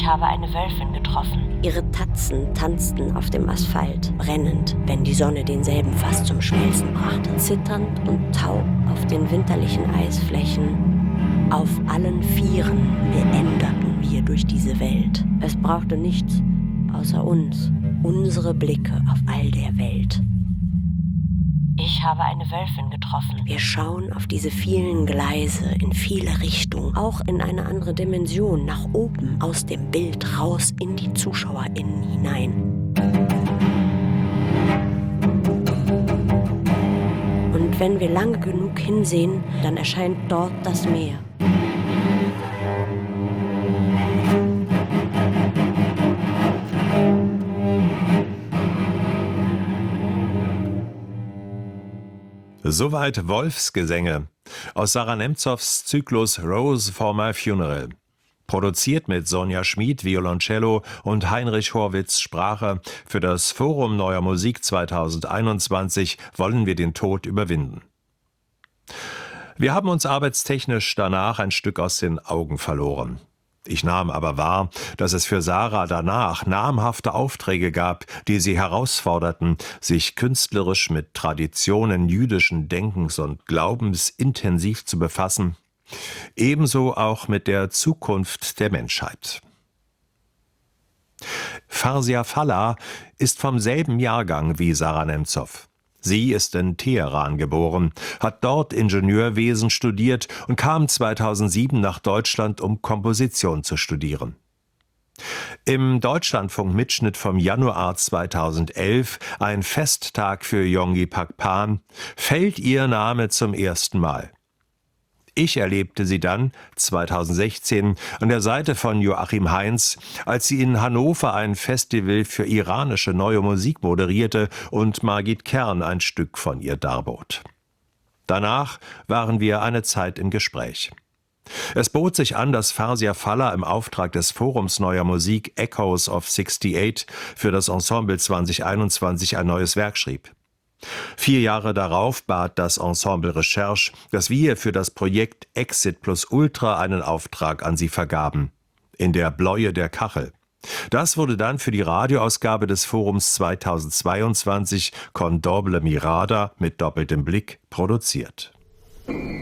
Ich habe eine Wölfin getroffen. Ihre Tatzen tanzten auf dem Asphalt, brennend, wenn die Sonne denselben fast zum Schmelzen brachte. Zitternd und taub auf den winterlichen Eisflächen, auf allen Vieren meanderten wir durch diese Welt. Es brauchte nichts außer uns, unsere Blicke auf all der Welt. Ich habe eine Wölfin getroffen. Wir schauen auf diese vielen Gleise in viele Richtungen, auch in eine andere Dimension, nach oben, aus dem Bild raus in die ZuschauerInnen hinein. Und wenn wir lange genug hinsehen, dann erscheint dort das Meer. Soweit Wolfsgesänge aus Sarah Nemzows Zyklus Rose for My Funeral. Produziert mit Sonja Schmid, Violoncello und Heinrich Horwitz, Sprache. Für das Forum Neuer Musik 2021 wollen wir den Tod überwinden. Wir haben uns arbeitstechnisch danach ein Stück aus den Augen verloren. Ich nahm aber wahr, dass es für Sarah danach namhafte Aufträge gab, die sie herausforderten, sich künstlerisch mit Traditionen jüdischen Denkens und Glaubens intensiv zu befassen, ebenso auch mit der Zukunft der Menschheit. Farsia Fallah ist vom selben Jahrgang wie Sarah Nemzow. Sie ist in Teheran geboren, hat dort Ingenieurwesen studiert und kam 2007 nach Deutschland, um Komposition zu studieren. Im Deutschlandfunk-Mitschnitt vom Januar 2011, ein Festtag für Yonggi Pakpan, fällt ihr Name zum ersten Mal. Ich erlebte sie dann, 2016, an der Seite von Joachim Heinz, als sie in Hannover ein Festival für iranische neue Musik moderierte und Margit Kern ein Stück von ihr darbot. Danach waren wir eine Zeit im Gespräch. Es bot sich an, dass Farsia Fallah im Auftrag des Forums Neuer Musik Echoes of 68 für das Ensemble 2021 ein neues Werk schrieb. 4 Jahre darauf bat das Ensemble Recherche, dass wir für das Projekt Exit plus Ultra einen Auftrag an sie vergaben. In der Bläue der Kachel. Das wurde dann für die Radioausgabe des Forums 2022 Con Doble Mirada mit doppeltem Blick produziert.